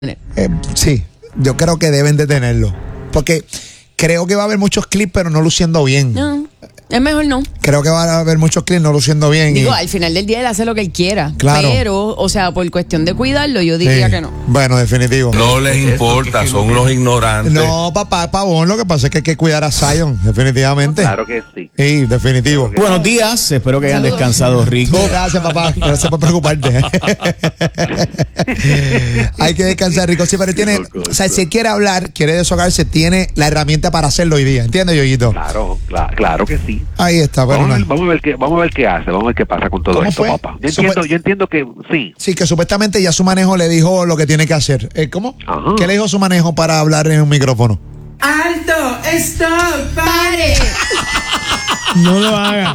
Sí, yo creo que deben de tenerlo. Porque creo que va a haber muchos clips, pero no luciendo bien. No, es mejor no. Creo que va a haber muchos clips no luciendo bien. Digo, al final del día él hace lo que él quiera. Claro. Pero, o sea, por cuestión de cuidarlo, yo diría que no. Bueno, definitivo. No les importa, son los ignorantes. No, papá, pavón, lo que pasa es que hay que cuidar a Zion, definitivamente. Claro que sí. Sí, definitivo. Buenos días, espero que hayan descansado rico. Gracias, papá. Gracias por preocuparte. Hay que descansar rico. Sí, pero tiene, o sea, si quiere hablar, quiere deshogarse, tiene la herramienta para hacerlo hoy día. ¿Entiendes, Yoyito? Claro que sí. Ahí está. Bueno, vamos a ver qué hace, vamos a ver qué pasa con todo ¿Cómo esto, fue? papá. Yo entiendo que sí. Sí, que supuestamente ya su manejo le dijo lo que tiene que hacer. ¿Cómo? Ajá. ¿Qué le dijo su manejo para hablar en un micrófono? ¡Alto! ¡Stop! ¡Pare! No lo haga.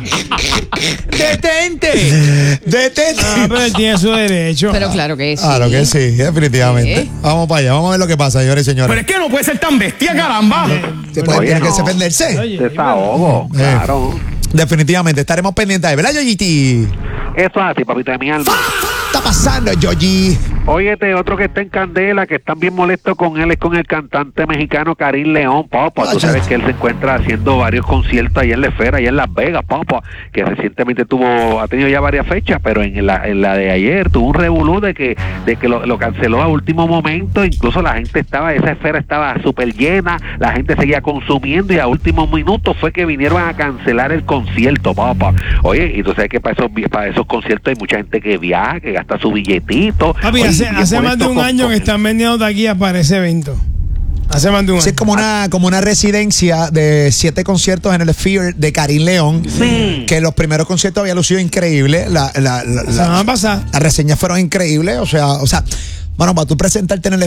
¡Detente! ¡Detente! Ah, pero él tiene su derecho. Pero claro que sí. Claro que sí, definitivamente. Sí. Vamos para allá, vamos a ver lo que pasa, señores y señores. Pero es que no puede ser tan bestia, caramba. Tiene que no. defenderse. Oye, Desahogo, claro. Definitivamente, estaremos pendientes ahí, ¿verdad, Yoyiti? Eso es así, papito de mi alma. ¿Qué está pasando, Yoyi? Óyete, otro que está en candela, que están bien molestos con él, es con el cantante mexicano Karim León, papá. Tú sabes que él se encuentra haciendo varios conciertos allá en la esfera, allá en Las Vegas, papá, que recientemente ha tenido ya varias fechas, pero en la de ayer tuvo un revolú de que lo canceló a último momento. Incluso la gente esa esfera estaba súper llena, la gente seguía consumiendo y a último minuto fue que vinieron a cancelar el concierto, papá. Oye, y tú sabes que para esos conciertos hay mucha gente que viaja, que gasta su billetito. Papi, Oye, hace más de un año que están vendiendo taquillas para ese evento. Hace más de un año. Sí, es como una residencia de 7 conciertos en el Sphere de Karim León. Sí. Que los primeros conciertos había lucido increíble. La semana pasada. Las reseñas fueron increíbles. O sea, bueno, para tú presentarte en el